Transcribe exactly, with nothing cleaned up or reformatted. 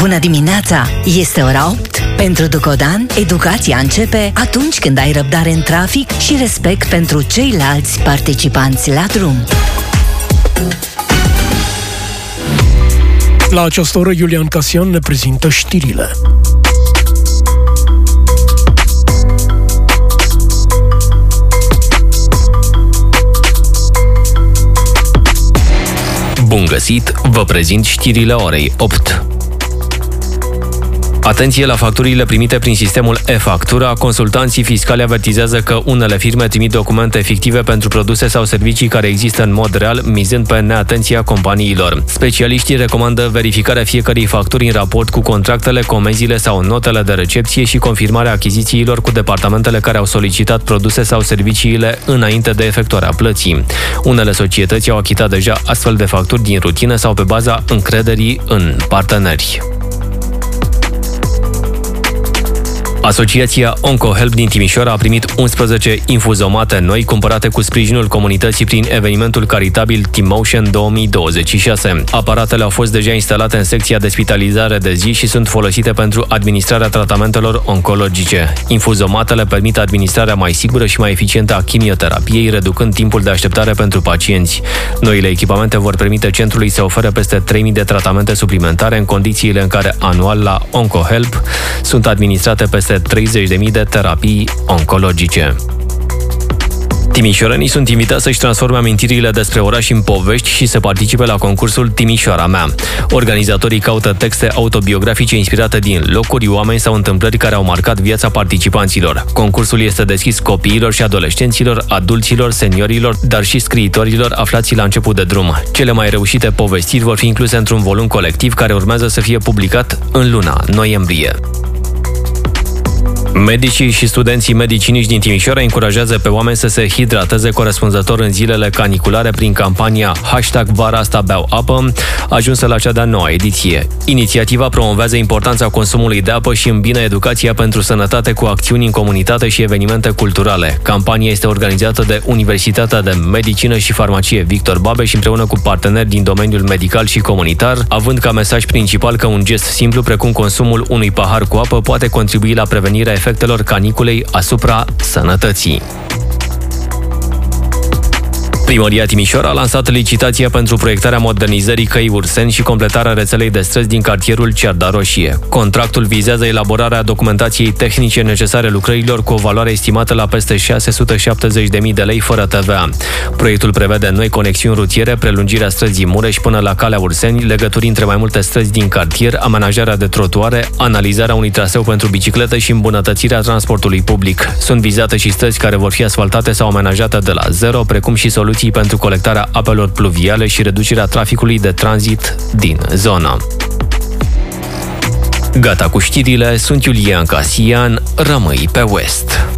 Bună dimineața! Este ora opt. Pentru Ducodan, educația începe atunci când ai răbdare în trafic și respect pentru ceilalți participanți la drum. La această oră, Iulian Casian ne prezintă știrile. Bun găsit, vă prezint știrile orei opt. Atenție la facturile primite prin sistemul e-factura. Consultanții fiscali avertizează că unele firme trimit documente fictive pentru produse sau servicii care există în mod real, mizând pe neatenția companiilor. Specialiștii recomandă verificarea fiecărei facturi în raport cu contractele, comenzile sau notele de recepție și confirmarea achizițiilor cu departamentele care au solicitat produse sau serviciile înainte de efectuarea plății. Unele societăți au achitat deja astfel de facturi din rutină sau pe baza încrederii în parteneri. Asociația OncoHelp din Timișoara a primit unsprezece infuzomate noi cumpărate cu sprijinul comunității prin evenimentul caritabil T-Motion două mii douăzeci și șase. Aparatele au fost deja instalate în secția de spitalizare de zi și sunt folosite pentru administrarea tratamentelor oncologice. Infuzomatele permit administrarea mai sigură și mai eficientă a chimioterapiei, reducând timpul de așteptare pentru pacienți. Noile echipamente vor permite centrului să ofere peste trei mii de tratamente suplimentare în condițiile în care anual la OncoHelp sunt administrate peste treizeci de mii de terapii oncologice. Timișorenii sunt invitați să-și transforme amintirile despre oraș în povești și să participe la concursul Timișoara mea. Organizatorii caută texte autobiografice inspirate din locuri, oameni sau întâmplări care au marcat viața participanților. Concursul este deschis copiilor și adolescenților, adulților, seniorilor, dar și scriitorilor aflați la început de drum. Cele mai reușite povestiri vor fi incluse într-un volum colectiv care urmează să fie publicat în luna noiembrie. Medicii și studenții medicinici din Timișoara încurajează pe oameni să se hidrateze corespunzător în zilele caniculare prin campania hashtag Vara asta beau apă, ajunsă la cea de-a noua ediție. Inițiativa promovează importanța consumului de apă și îmbină educația pentru sănătate cu acțiuni în comunitate și evenimente culturale. Campania este organizată de Universitatea de Medicină și Farmacie Victor Babeș împreună cu parteneri din domeniul medical și comunitar, având ca mesaj principal că un gest simplu precum consumul unui pahar cu apă poate contribui la prevenirea efectelor caniculei asupra sănătății. Primăria Timișoara a lansat licitația pentru proiectarea modernizării căii Urseni și completarea rețelei de străzi din cartierul Cearda Roșie. Contractul vizează elaborarea documentației tehnice necesare lucrărilor cu o valoare estimată la peste șase sute șaptezeci de mii de lei fără T V A. Proiectul prevede noi conexiuni rutiere, prelungirea străzii Mureș până la calea Urseni, legături între mai multe străzi din cartier, amenajarea de trotuare, analizarea unui traseu pentru biciclete și îmbunătățirea transportului public. Sunt vizate și străzi care vor fi asfaltate sau amenajate de la zero, precum și soluții pentru colectarea apelor pluviale și reducerea traficului de tranzit din zonă. Gata cu știrile, sunt Iulian Casian, rămâi pe West.